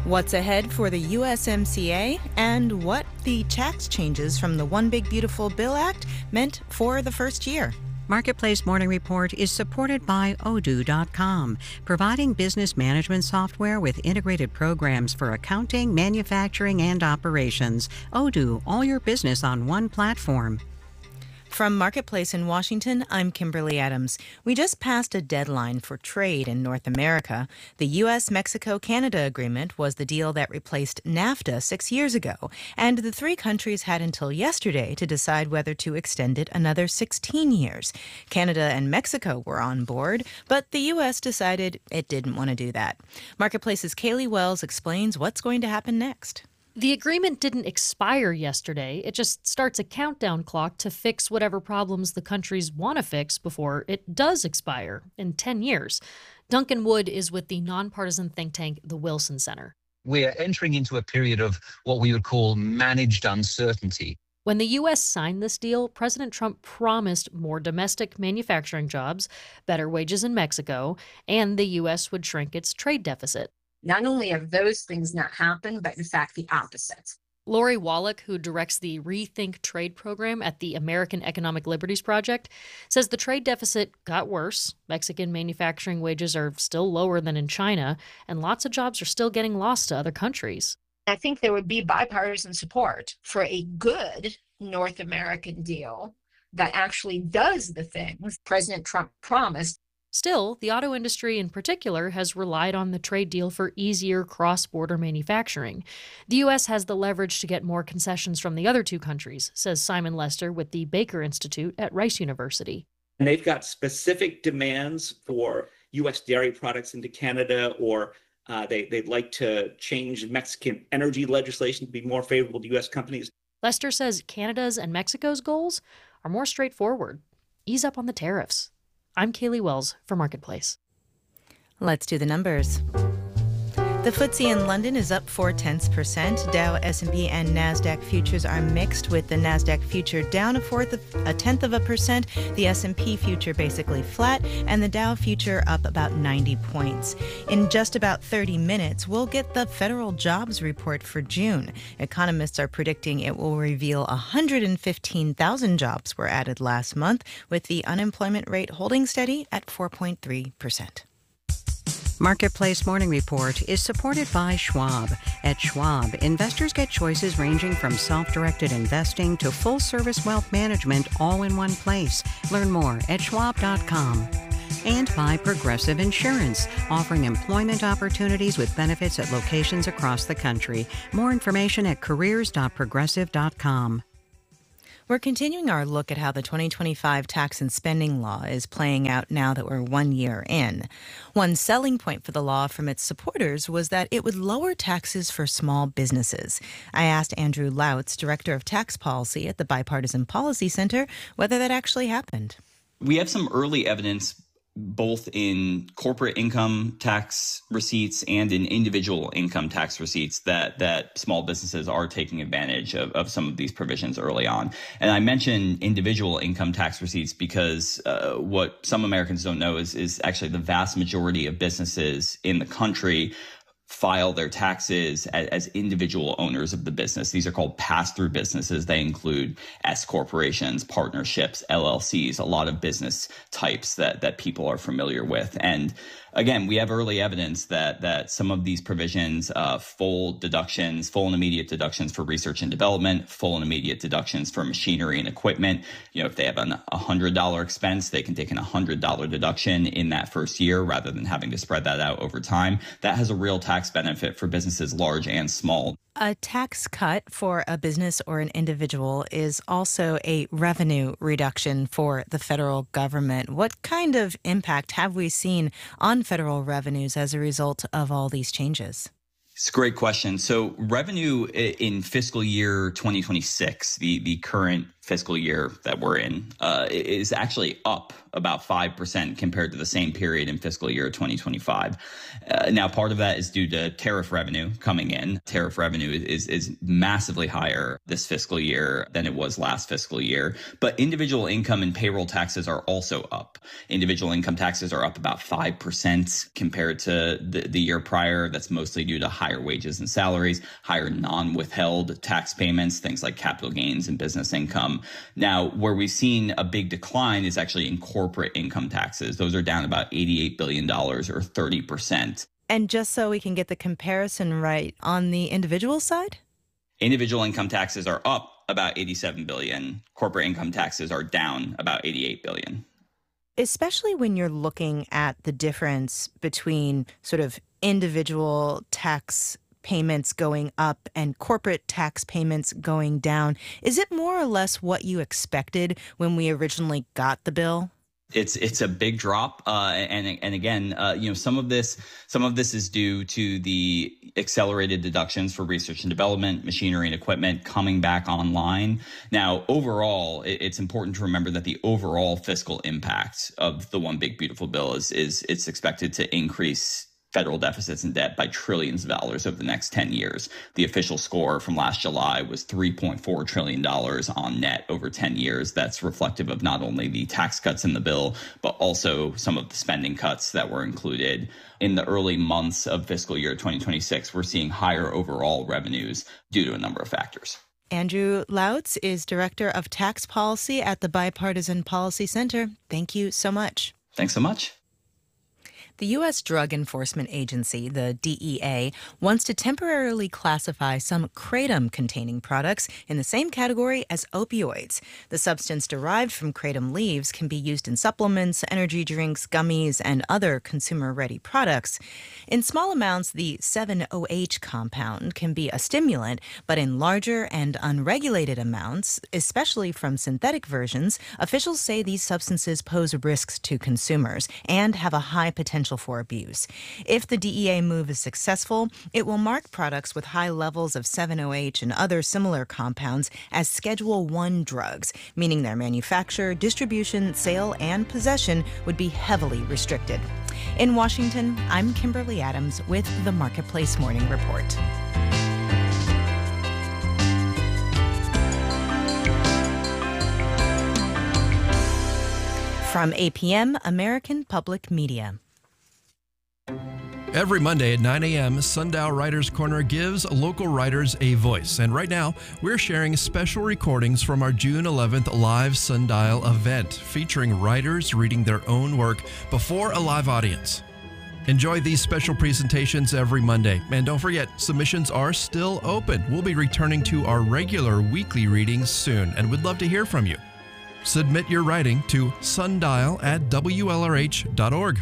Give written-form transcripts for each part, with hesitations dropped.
What's ahead for the USMCA and what the tax changes from the One Big Beautiful Bill Act meant for the first year. Marketplace Morning Report is supported by Odoo.com, providing business management software with integrated programs for accounting, manufacturing, and operations. Odoo, all your business on one platform. From Marketplace in Washington, I'm Kimberly Adams. We just passed a deadline for trade in North America. The U.S.-Mexico-Canada agreement was the deal that replaced NAFTA 6 years ago, and the three countries had until yesterday to decide whether to extend it another 16 years. Canada and Mexico were on board, but the U.S. decided it didn't want to do that. Marketplace's Kaylee Wells explains what's going to happen next. The agreement didn't expire yesterday. It just starts a countdown clock to fix whatever problems the countries want to fix before it does expire in 10 years. Duncan Wood is with the nonpartisan think tank, the Wilson Center. We're entering into a period of what we would call managed uncertainty. When the U.S. signed this deal, President Trump promised more domestic manufacturing jobs, better wages in Mexico, and the U.S. would shrink its trade deficit. Not only have those things not happened, but in fact, the opposite. Lori Wallach, who directs the Rethink Trade program at the American Economic Liberties Project, says the trade deficit got worse. Mexican manufacturing wages are still lower than in China, and lots of jobs are still getting lost to other countries. I think there would be bipartisan support for a good North American deal that actually does the things President Trump promised. Still, the auto industry in particular has relied on the trade deal for easier cross-border manufacturing. The U.S. has the leverage to get more concessions from the other two countries, says Simon Lester with the Baker Institute at Rice University. And they've got specific demands for U.S. dairy products into Canada, or they'd like to change Mexican energy legislation to be more favorable to U.S. companies. Lester says Canada's and Mexico's goals are more straightforward. Ease up on the tariffs. I'm Kaylee Wells for Marketplace. Let's do the numbers. The FTSE in London is up 0.4%. Dow, S&P, and NASDAQ futures are mixed, with the NASDAQ future down a tenth of a percent, the S&P future basically flat, and the Dow future up about 90 points. In just about 30 minutes, we'll get the federal jobs report for June. Economists are predicting it will reveal 115,000 jobs were added last month, with the unemployment rate holding steady at 4.3%. Marketplace Morning Report is supported by Schwab. At Schwab, investors get choices ranging from self-directed investing to full-service wealth management all in one place. Learn more at schwab.com. And by Progressive Insurance, offering employment opportunities with benefits at locations across the country. More information at careers.progressive.com. We're continuing our look at how the 2025 tax and spending law is playing out now that we're 1 year in. One selling point for the law from its supporters was that it would lower taxes for small businesses. I asked Andrew Lautz, Director of Tax Policy at the Bipartisan Policy Center, whether that actually happened. We have some early evidence both in corporate income tax receipts and in individual income tax receipts that small businesses are taking advantage of some of these provisions early on. And I mention individual income tax receipts because what some Americans don't know is actually the vast majority of businesses in the country file their taxes as individual owners of the business. These are called pass-through businesses. They include S corporations, partnerships, LLCs, a lot of business types that people are familiar with. And again, we have early evidence that some of these provisions, full and immediate deductions for research and development, full and immediate deductions for machinery and equipment. You know, if they have a $100 expense, they can take an $100 deduction in that first year rather than having to spread that out over time. That has a real tax benefit for businesses large and small. A tax cut for a business or an individual is also a revenue reduction for the federal government. What kind of impact have we seen on federal revenues as a result of all these changes? It's a great question. So revenue in fiscal year 2026, the current fiscal year that we're in is actually up about 5% compared to the same period in fiscal year 2025. Now, part of that is due to tariff revenue coming in. Tariff revenue is massively higher this fiscal year than it was last fiscal year. But individual income and payroll taxes are also up. Individual income taxes are up about 5% compared to the year prior. That's mostly due to higher wages and salaries, higher non-withheld tax payments, things like capital gains and business income. Now, where we've seen a big decline is actually in corporate income taxes. Those are down about $88 billion or 30%. And just so we can get the comparison right, on the individual side? Individual income taxes are up about $87 billion. Corporate income taxes are down about $88 billion. Especially when you're looking at the difference between sort of individual tax payments going up and corporate tax payments going down. Is it more or less what you expected when we originally got the bill? It's a big drop, and again, some of this is due to the accelerated deductions for research and development, machinery and equipment coming back online. Now, overall, it's important to remember that the overall fiscal impact of the One Big Beautiful Bill is it's expected to increase federal deficits and debt by trillions of dollars over the next 10 years. The official score from last July was $3.4 trillion on net over 10 years. That's reflective of not only the tax cuts in the bill, but also some of the spending cuts that were included. In the early months of fiscal year 2026, we're seeing higher overall revenues due to a number of factors. Andrew Lautz is Director of Tax Policy at the Bipartisan Policy Center. Thank you so much. Thanks so much. The U.S. Drug Enforcement Agency, the DEA, wants to temporarily classify some kratom-containing products in the same category as opioids. The substance derived from kratom leaves can be used in supplements, energy drinks, gummies, and other consumer-ready products. In small amounts, the 7-OH compound can be a stimulant, but in larger and unregulated amounts, especially from synthetic versions, officials say these substances pose risks to consumers and have a high potential for abuse. If the DEA move is successful, it will mark products with high levels of 7-OH and other similar compounds as Schedule I drugs, meaning their manufacture, distribution, sale, and possession would be heavily restricted. In Washington, I'm Kimberly Adams with the Marketplace Morning Report. From APM, American Public Media. Every Monday at 9 a.m., Sundial Writers Corner gives local writers a voice. And right now, we're sharing special recordings from our June 11th live Sundial event, featuring writers reading their own work before a live audience. Enjoy these special presentations every Monday. And don't forget, submissions are still open. We'll be returning to our regular weekly readings soon, and we'd love to hear from you. Submit your writing to sundial@WLRH.org.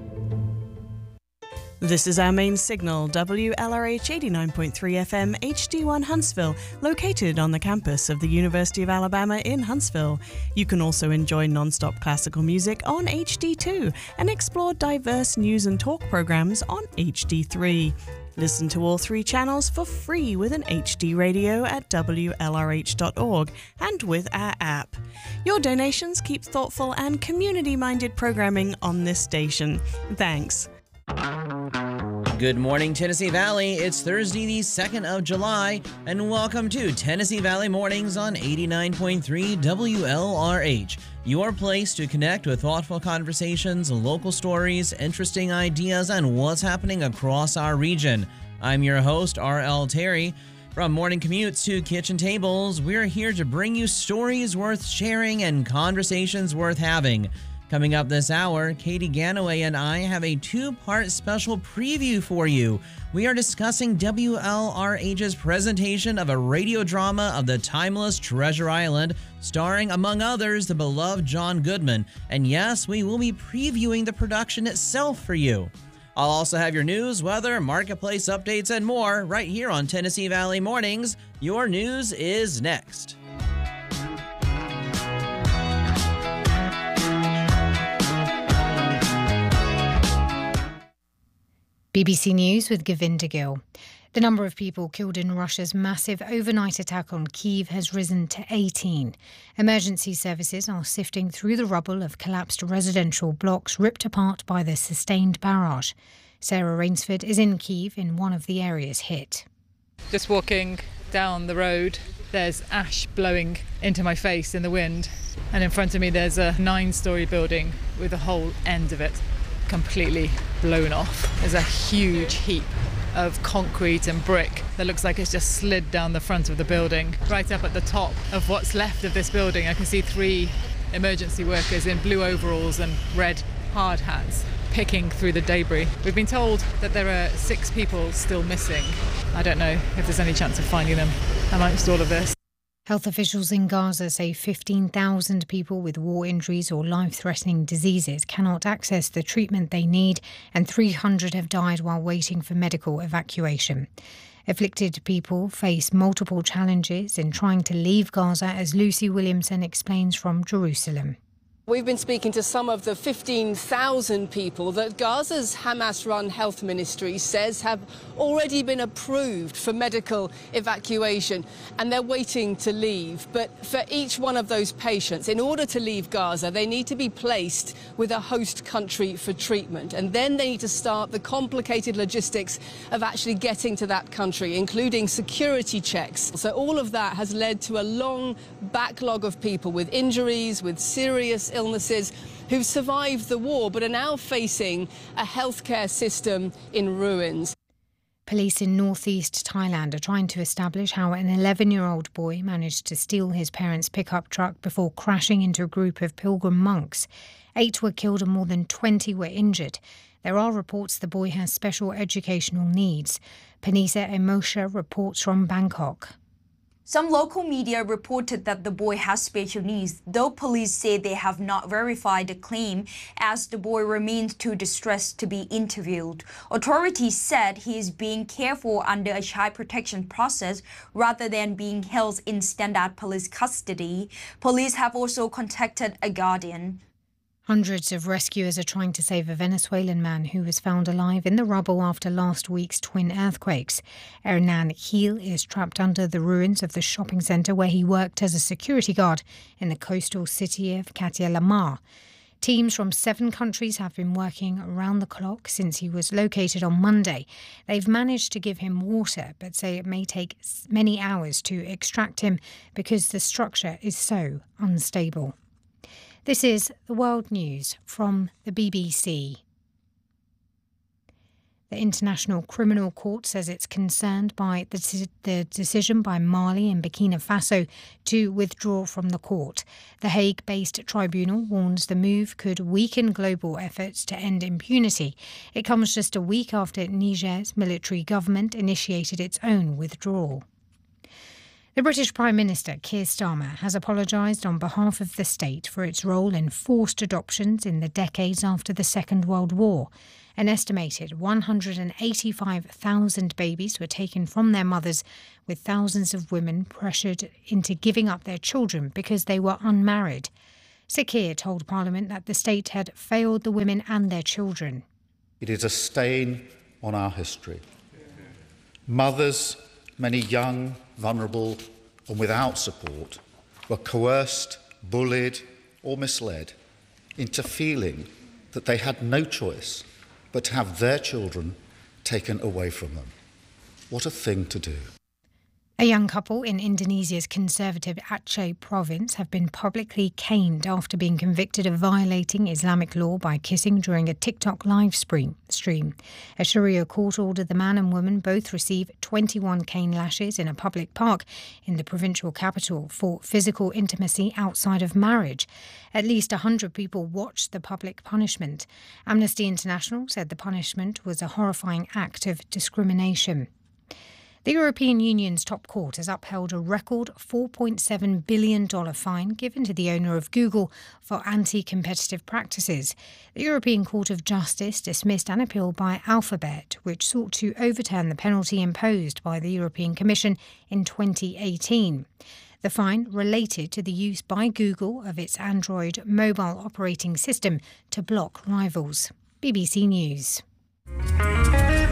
This is our main signal, WLRH 89.3 FM HD1 Huntsville, located on the campus of the University of Alabama in Huntsville. You can also enjoy non-stop classical music on HD2 and explore diverse news and talk programs on HD3. Listen to all three channels for free with an HD radio at WLRH.org and with our app. Your donations keep thoughtful and community-minded programming on this station. Thanks. Good morning, Tennessee Valley. It's Thursday, the 2nd of July, and welcome to Tennessee Valley Mornings on 89.3 WLRH, your place to connect with thoughtful conversations, local stories, interesting ideas, and what's happening across our region. I'm your host, R.L. Terry. From morning commutes to kitchen tables, we're here to bring you stories worth sharing and conversations worth having. Coming up this hour, Katie Ganaway and I have a two-part special preview for you. We are discussing WLRH's presentation of a radio drama of the timeless Treasure Island, starring, among others, the beloved John Goodman. And yes, we will be previewing the production itself for you. I'll also have your news, weather, marketplace updates, and more right here on Tennessee Valley Mornings. Your news is next. BBC News with Govinda Gill. The number of people killed in Russia's massive overnight attack on Kyiv has risen to 18. Emergency services are sifting through the rubble of collapsed residential blocks ripped apart by the sustained barrage. Sarah Rainsford is in Kyiv in one of the areas hit. Just walking down the road, there's ash blowing into my face in the wind. And in front of me there's a 9-storey building with the whole end of it completely blown off. There's a huge heap of concrete and brick that looks like it's just slid down the front of the building. Right up at the top of what's left of this building, I can see 3 emergency workers in blue overalls and red hard hats picking through the debris. We've been told that there are 6 people still missing. I don't know if there's any chance of finding them amongst all of this. Health officials in Gaza say 15,000 people with war injuries or life-threatening diseases cannot access the treatment they need, and 300 have died while waiting for medical evacuation. Afflicted people face multiple challenges in trying to leave Gaza, as Lucy Williamson explains from Jerusalem. We've been speaking to some of the 15,000 people that Gaza's Hamas-run health ministry says have already been approved for medical evacuation, and they're waiting to leave. But for each one of those patients, in order to leave Gaza, they need to be placed with a host country for treatment. And then they need to start the complicated logistics of actually getting to that country, including security checks. So all of that has led to a long backlog of people with injuries, with serious illnesses, who've survived the war but are now facing a healthcare system in ruins. Police in northeast Thailand are trying to establish how an 11-year-old boy managed to steal his parents' pickup truck before crashing into a group of pilgrim monks. 8 were killed and more than 20 were injured. There are reports the boy has special educational needs. Panisa Emosha reports from Bangkok. Some local media reported that the boy has special needs, though police say they have not verified the claim, as the boy remains too distressed to be interviewed. Authorities said he is being cared for under a child protection process rather than being held in standard police custody. Police have also contacted a guardian. Hundreds of rescuers are trying to save a Venezuelan man who was found alive in the rubble after last week's twin earthquakes. Hernan Gil is trapped under the ruins of the shopping centre where he worked as a security guard in the coastal city of Catia-La-Mar. Teams from 7 countries have been working around the clock since he was located on Monday. They've managed to give him water, but say it may take many hours to extract him because the structure is so unstable. This is the World News from the BBC. The International Criminal Court says it's concerned by the decision by Mali and Burkina Faso to withdraw from the court. The Hague-based tribunal warns the move could weaken global efforts to end impunity. It comes just a week after Niger's military government initiated its own withdrawal. The British Prime Minister, Keir Starmer, has apologised on behalf of the state for its role in forced adoptions in the decades after the Second World War. An estimated 185,000 babies were taken from their mothers, with thousands of women pressured into giving up their children because they were unmarried. Sir Keir told Parliament that the state had failed the women and their children. It is a stain on our history. Mothers, many young, vulnerable and without support, were coerced, bullied or misled into feeling that they had no choice but to have their children taken away from them. What a thing to do. A young couple in Indonesia's conservative Aceh province have been publicly caned after being convicted of violating Islamic law by kissing during a TikTok live stream. A Sharia court ordered the man and woman both receive 21 cane lashes in a public park in the provincial capital for physical intimacy outside of marriage. At least 100 people watched the public punishment. Amnesty International said the punishment was a horrifying act of discrimination. The European Union's top court has upheld a record $4.7 billion fine given to the owner of Google for anti-competitive practices. The European Court of Justice dismissed an appeal by Alphabet, which sought to overturn the penalty imposed by the European Commission in 2018. The fine related to the use by Google of its Android mobile operating system to block rivals. BBC News.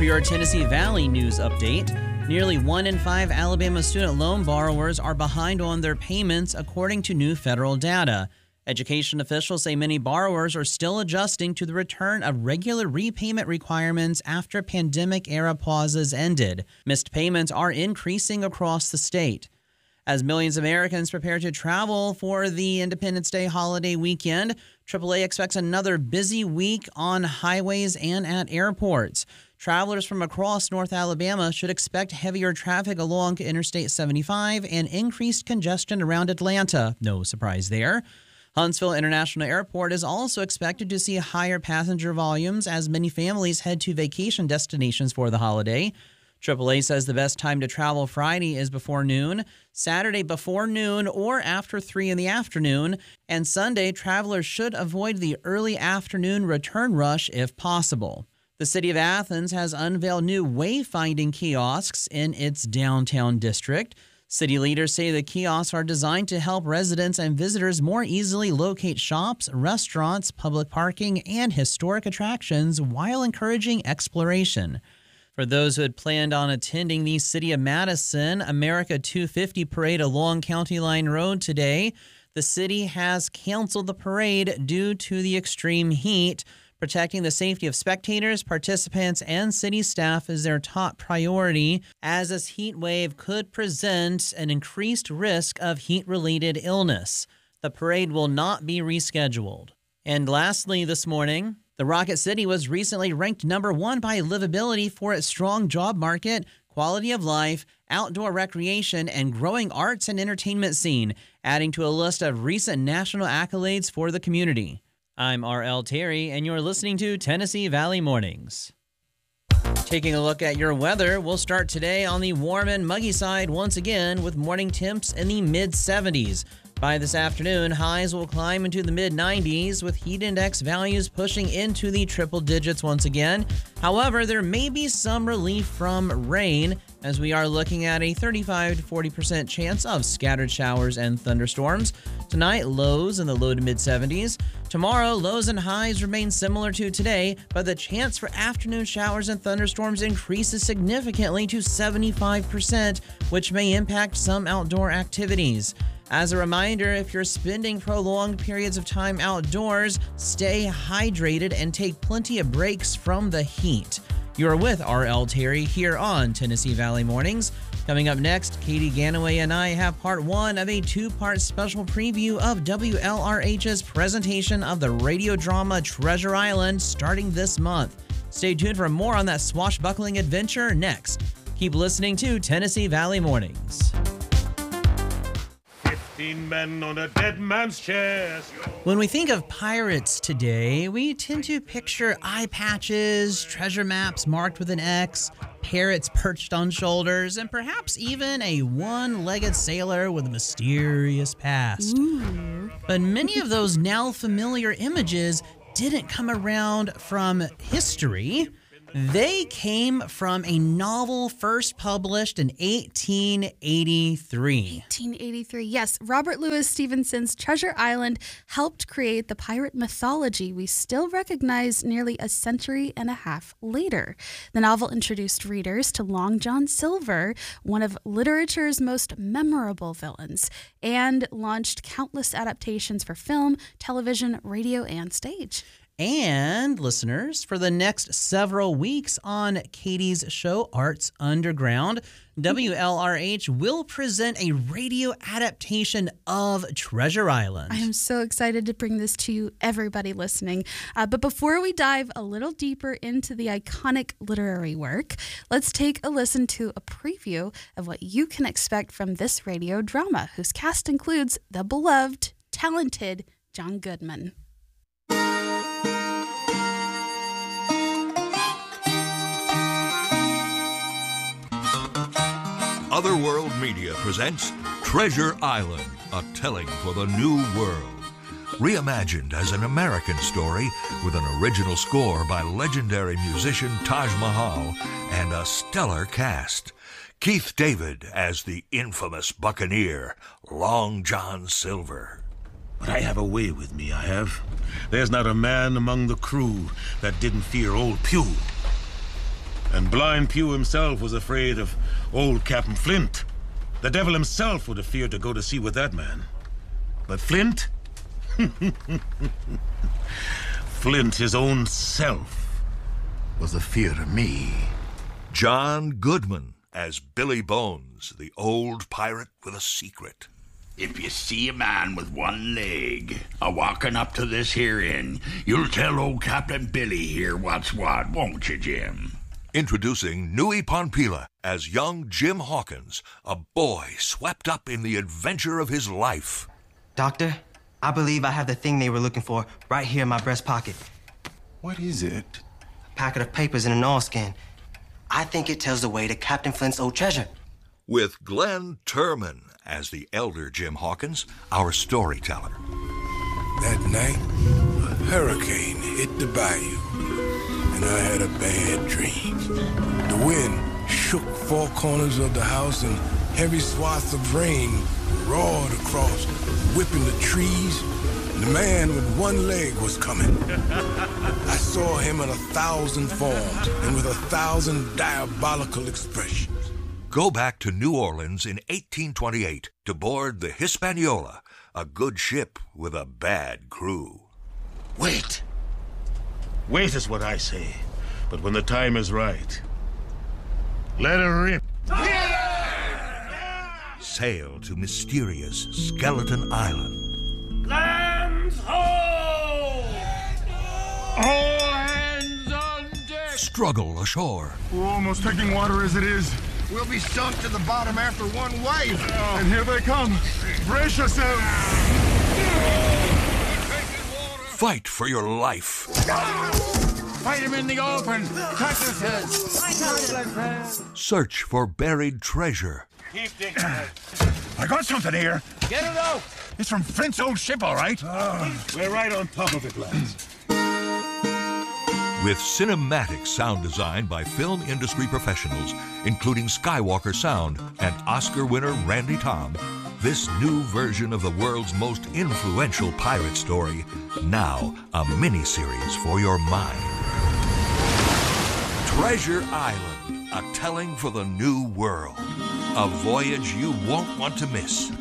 your Tennessee Valley news update. Nearly 1 in 5 Alabama student loan borrowers are behind on their payments, according to new federal data. Education officials say many borrowers are still adjusting to the return of regular repayment requirements after pandemic-era pauses ended. Missed payments are increasing across the state. As millions of Americans prepare to travel for the Independence Day holiday weekend, AAA expects another busy week on highways and at airports. Travelers from across North Alabama should expect heavier traffic along Interstate 75 and increased congestion around Atlanta. No surprise there. Huntsville International Airport is also expected to see higher passenger volumes as many families head to vacation destinations for the holiday. AAA says the best time to travel Friday is before noon, Saturday before noon or after 3 in the afternoon, and Sunday travelers should avoid the early afternoon return rush if possible. The city of Athens has unveiled new wayfinding kiosks in its downtown district. City leaders say the kiosks are designed to help residents and visitors more easily locate shops, restaurants, public parking, and historic attractions while encouraging exploration. For those who had planned on attending the City of Madison America 250 parade along County Line Road today, the city has canceled the parade due to the extreme heat. Protecting the safety of spectators, participants, and city staff is their top priority, as this heat wave could present an increased risk of heat-related illness. The parade will not be rescheduled. And lastly this morning, the Rocket City was recently ranked number 1 by livability for its strong job market, quality of life, outdoor recreation, and growing arts and entertainment scene, adding to a list of recent national accolades for the community. I'm R.L. Terry, and you're listening to Tennessee Valley Mornings. Taking a look at your weather, we'll start today on the warm and muggy side once again with morning temps in the mid-70s. By this afternoon, highs will climb into the mid-90s with heat index values pushing into the triple digits once again. However, there may be some relief from rain as we are looking at a 35 to 40% chance of scattered showers and thunderstorms. Tonight, lows in the low to mid-70s. Tomorrow, lows and highs remain similar to today, but the chance for afternoon showers and thunderstorms increases significantly to 75%, which may impact some outdoor activities. As a reminder, if you're spending prolonged periods of time outdoors, stay hydrated and take plenty of breaks from the heat. You're with R.L. Terry here on Tennessee Valley Mornings. Coming up next, Katie Ganaway and I have part 1 of a 2-part special preview of WLRH's presentation of the radio drama Treasure Island starting this month. Stay tuned for more on that swashbuckling adventure next. Keep listening to Tennessee Valley Mornings. 15 men on a dead man's chest. When we think of pirates today, we tend to picture eye patches, treasure maps marked with an X, parrots perched on shoulders, and perhaps even a one-legged sailor with a mysterious past. Ooh. But many of those now familiar images didn't come around from history. They came from a novel first published in 1883. 1883, yes. Robert Louis Stevenson's Treasure Island helped create the pirate mythology we still recognize nearly a century and a half later. The novel introduced readers to Long John Silver, one of literature's most memorable villains, and launched countless adaptations for film, television, radio, and stage. And listeners, for the next several weeks on Katie's show, Arts Underground, WLRH will present a radio adaptation of Treasure Island. I am so excited to bring this to you, everybody listening. But before we dive a little deeper into the iconic literary work, let's take a listen to a preview of what you can expect from this radio drama, whose cast includes the beloved, talented John Goodman. Otherworld Media presents Treasure Island, a telling for the new world. Reimagined as an American story with an original score by legendary musician Taj Mahal and a stellar cast. Keith David as the infamous buccaneer, Long John Silver. But I have a way with me, I have. There's not a man among the crew that didn't fear old Pew. And Blind Pew himself was afraid of old Captain Flint. The devil himself would have feared to go to sea with that man. But Flint? Flint, his own self, was a fear to me. John Goodman as Billy Bones, the old pirate with a secret. If you see a man with one leg a-walking up to this here inn, you'll tell old Captain Billy here what's what, won't you, Jim? Introducing Nui Ponpila as young Jim Hawkins, a boy swept up in the adventure of his life. Doctor, I believe I have the thing they were looking for right here in my breast pocket. What is it? A packet of papers and an oilskin. I think it tells the way to Captain Flint's old treasure. With Glenn Turman as the elder Jim Hawkins, our storyteller. That night, a hurricane hit the bayou, and I had a bad dream. The wind shook four corners of the house, and heavy swaths of rain roared across, whipping the trees. And the man with one leg was coming. I saw him in 1,000 forms and with 1,000 diabolical expressions. Go back to New Orleans in 1828 to board the Hispaniola, a good ship with a bad crew. Wait! Wait is what I say. But when the time is right, let her rip. Sail to mysterious Skeleton Island. Clams ho! All hands on deck! Struggle ashore. We're almost taking water as it is. We'll be sunk to the bottom after one wave. And here they come. Brace yourselves. Fight for your life. Fight him in the open. Touch his head. Search for buried treasure. Keep digging. I got something here. Get it out. It's from Flint's old ship, all right. We're right on top of it, lads. With cinematic sound design by film industry professionals, including Skywalker Sound and Oscar winner Randy Tom, this new version of the world's most influential pirate story, now a miniseries for your mind. Treasure Island, a telling for the new world. A voyage you won't want to miss.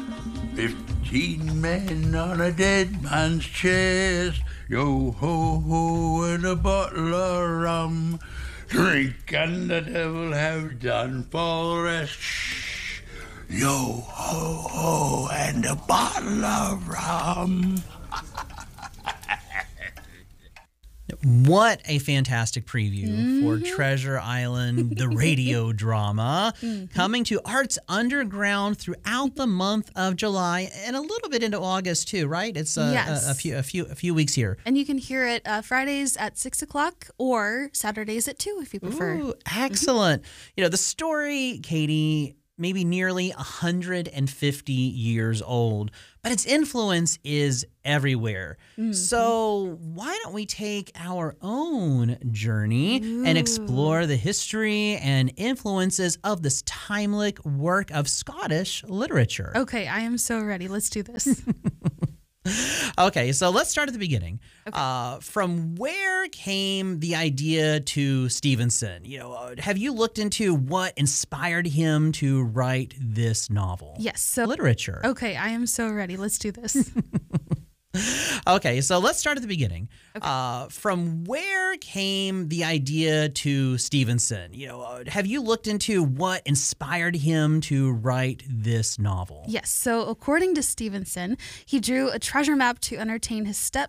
15 men on a dead man's chest. Yo-ho-ho, and a bottle of rum. Drink and the devil have done for rest. Shh. Yo-ho-ho, and a bottle of rum. What a fantastic preview for Treasure Island, the radio drama, coming to Arts Underground throughout the month of July and a little bit into August too, right? It's Yes. a few weeks here. And you can hear it Fridays at 6 o'clock or Saturdays at 2 if you prefer. Ooh, excellent. You know, the story, Katie, maybe nearly 150 years old, but its influence is everywhere. So why don't we take our own journey and explore the history and influences of this timeless work of Scottish literature? Okay, I am so ready. Let's do this. Okay, so let's start at the beginning. From where came the idea to Stevenson? You know, have you looked into what inspired him to write this novel? Yes. So literature. Okay, I am so ready. Let's do this. Okay, so let's start at the beginning. From where came the idea to Stevenson? You know, have you looked into what inspired him to write this novel? Yes. So according to Stevenson, he drew a treasure map to entertain his